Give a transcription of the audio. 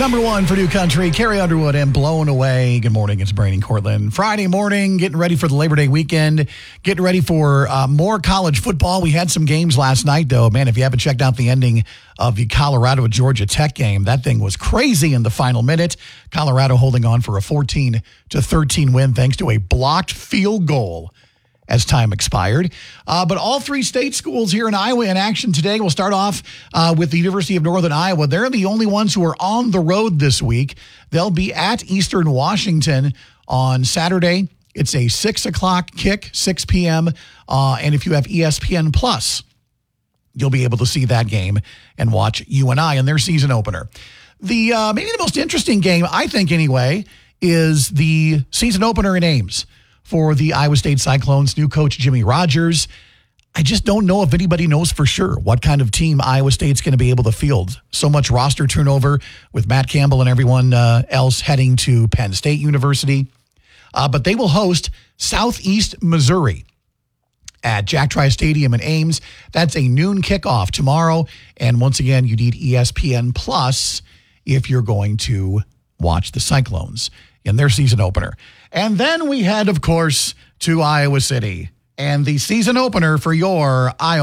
Number one for New Country, Carrie Underwood and Blown Away. Good morning, it's Brady Cortland. Friday morning, getting ready for the Labor Day weekend, getting ready for more college football. We had some games last night, though. Man, if you haven't checked out the ending of the Colorado-Georgia Tech game, that thing was crazy in the final minute. Colorado holding on for a 14-13 win thanks to a blocked field goal as time expired. But all three state schools here in Iowa in action today. We'll start off with the University of Northern Iowa. They're the only ones who are on the road this week. They'll be at Eastern Washington on Saturday. It's a 6 o'clock kick, 6 p.m. And if you have ESPN Plus, you'll be able to see that game and watch UNI in their season opener. The maybe the most interesting game, I think anyway, is the season opener in Ames for the Iowa State Cyclones, new coach Jimmy Rogers. I just don't know if anybody knows for sure what kind of team Iowa State's going to be able to field. So much roster turnover with Matt Campbell and everyone else heading to Penn State University. But they will host Southeast Missouri at Jack Trice Stadium in Ames. That's a noon kickoff tomorrow. And once again, you need ESPN Plus if you're going to watch the Cyclones in their season opener. And then we head, of course, to Iowa City and the season opener for your Iowa